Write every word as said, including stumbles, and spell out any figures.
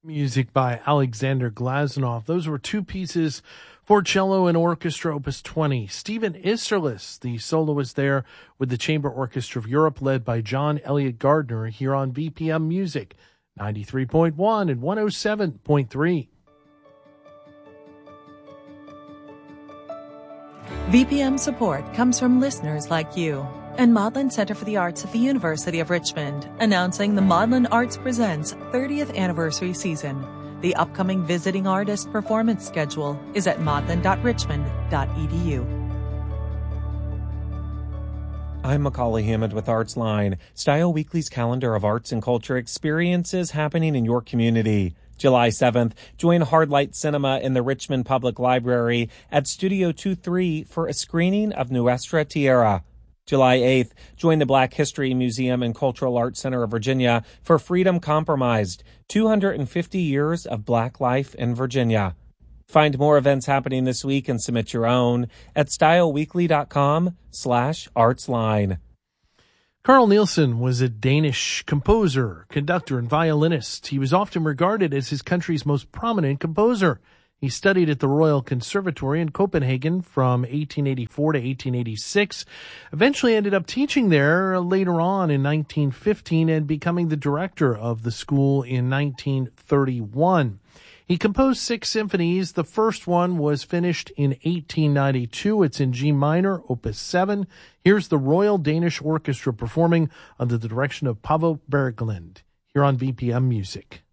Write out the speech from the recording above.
Music by Alexander Glazunov. Those were two pieces for cello and orchestra, opus twenty. Stephen Isserlis, the soloist there with the Chamber Orchestra of Europe, led by John Elliott Gardner, here on B P M Music, ninety-three point one and one oh seven point three. V P M support comes from listeners like you and Maudlin Center for the Arts at the University of Richmond, announcing the Maudlin Arts Presents thirtieth Anniversary Season. The upcoming Visiting Artist Performance schedule is at maudlin dot richmond dot e d u. I'm Macaulay Hammond with ArtsLine, Style Weekly's calendar of arts and culture experiences happening in your community. July seventh, join Hardlight Cinema in the Richmond Public Library at Studio twenty-three for a screening of Nuestra Tierra. July eighth, join the Black History Museum and Cultural Arts Center of Virginia for Freedom Compromised, two hundred fifty years of Black life in Virginia. Find more events happening this week and submit your own at styleweekly.com slash artsline. Carl Nielsen was a Danish composer, conductor, and violinist. He was often regarded as his country's most prominent composer. He studied at the Royal Conservatory in Copenhagen from eighteen eighty-four to eighteen eighty-six, eventually ended up teaching there later on in nineteen fifteen and becoming the director of the school in nineteen thirty-one. He composed six symphonies. The first one was finished in eighteen ninety-two. It's in G minor, opus seven. Here's the Royal Danish Orchestra performing under the direction of Paavo Berglind here on B P M Music.